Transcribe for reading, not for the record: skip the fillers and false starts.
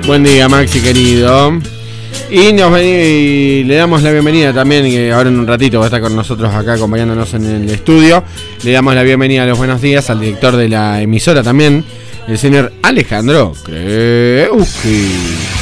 Buen día, Maxi, querido. Y le damos la bienvenida también, que ahora en un ratito va a estar con nosotros acá acompañándonos en el estudio. Le damos la bienvenida a los buenos días al director de la emisora también, el señor Alejandro Kreuski.